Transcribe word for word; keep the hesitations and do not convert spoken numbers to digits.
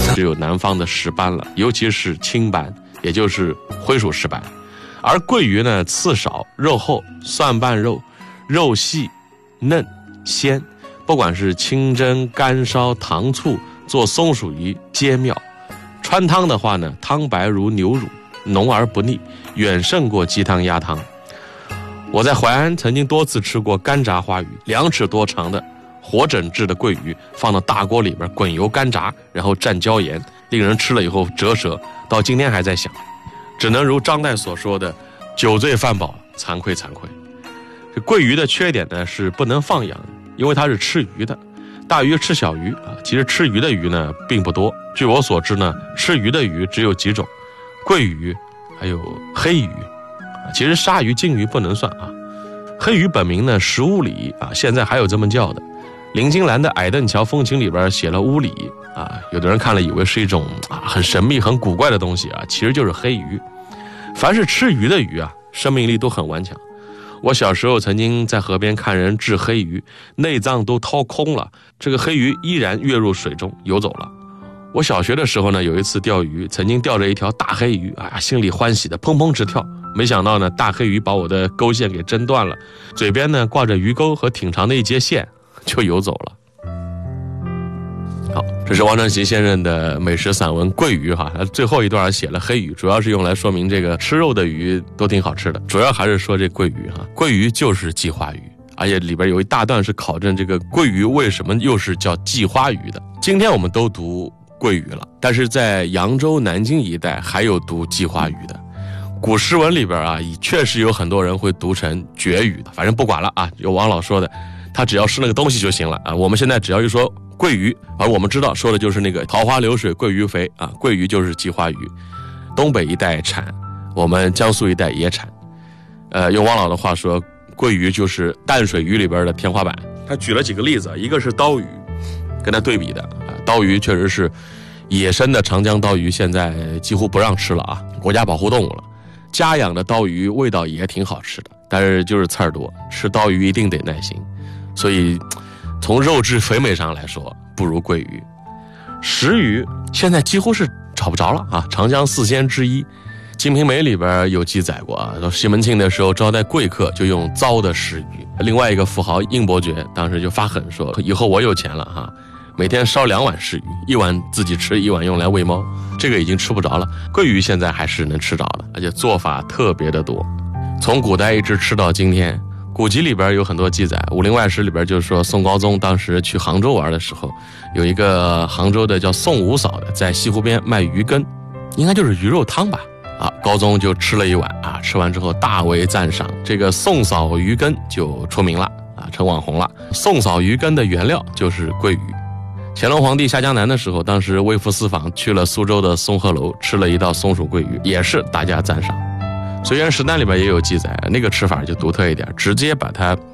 只有南方的石斑了，尤其是青斑，也就是灰鼠石斑。而桂鱼呢，刺少，肉厚，蒜瓣肉，肉细嫩鲜，不管是清蒸、干烧、糖醋，做松鼠鱼皆妙。穿汤的话呢，汤白如牛乳，浓而不腻，远胜过鸡汤鸭汤。我在淮安曾经多次吃过干炸花鱼，两尺多长的活整制的桂鱼放到大锅里边滚油干炸，然后蘸椒盐，令人吃了以后折舌，到今天还在想。只能如张岱所说的，酒醉饭饱，惭愧惭愧。这桂鱼的缺点呢是不能放养，因为它是吃鱼的，大鱼吃小鱼啊。其实吃鱼的鱼呢并不多，据我所知呢，吃鱼的鱼只有几种，桂鱼，还有黑鱼。其实鲨鱼、鲸鱼不能算啊。黑鱼本名呢石乌里啊，现在还有这么叫的。林金兰的《矮凳桥风情》里边写了乌里啊，有的人看了以为是一种啊很神秘、很古怪的东西啊，其实就是黑鱼。凡是吃鱼的鱼啊，生命力都很顽强。我小时候曾经在河边看人治黑鱼，内脏都掏空了，这个黑鱼依然跃入水中游走了。我小学的时候呢，有一次钓鱼，曾经钓着一条大黑鱼，哎呀，心里欢喜的砰砰直跳。没想到呢，大黑鱼把我的钩线给挣断了，嘴边呢挂着鱼钩和挺长的一截线，就游走了。好，这是王承袭先生的美食散文《桂鱼》哈，最后一段写了黑鱼，主要是用来说明这个吃肉的鱼都挺好吃的，主要还是说这桂鱼哈。桂鱼就是季花鱼，而且里边有一大段是考证这个桂鱼为什么又是叫季花鱼的。今天我们都读桂鱼了，但是在扬州、南京一带还有读季花鱼的。古诗文里边啊，确实有很多人会读成绝鱼的，反正不管了啊，有王老说的，他只要是那个东西就行了啊。我们现在只要一说桂鱼，而我们知道说的就是那个桃花流水鳜鱼肥啊，桂鱼就是季花鱼，东北一带产，我们江苏一带也产。呃，用王老的话说，桂鱼就是淡水鱼里边的天花板。他举了几个例子，一个是刀鱼，跟他对比的啊，刀鱼确实是野生的长江刀鱼，现在几乎不让吃了啊，国家保护动物了。家养的刀鱼味道也挺好吃的，但是就是刺儿多，吃刀鱼一定得耐心，所以从肉质肥美上来说不如桂鱼。石鱼现在几乎是找不着了啊，长江四鲜之一。《金瓶梅》里边有记载过啊，西门庆的时候招待贵客就用糟的石鱼。另外一个富豪应伯爵当时就发狠说，以后我有钱了哈，每天烧两碗石鱼，一碗自己吃，一碗用来喂猫。这个已经吃不着了，桂鱼现在还是能吃着的，而且做法特别的多，从古代一直吃到今天。古籍里边有很多记载，《武林外史》里边就是说，宋高宗当时去杭州玩的时候，有一个杭州的叫宋五嫂的，在西湖边卖鱼羹，应该就是鱼肉汤吧。啊，高宗就吃了一碗啊，吃完之后大为赞赏，这个宋嫂鱼羹就出名了啊，成网红了。宋嫂鱼羹的原料就是桂鱼。乾隆皇帝下江南的时候，当时微服私访去了苏州的松鹤楼，吃了一道松鼠桂鱼，也是大家赞赏。《随园食单》里边也有记载，那个吃法就独特一点，直接把它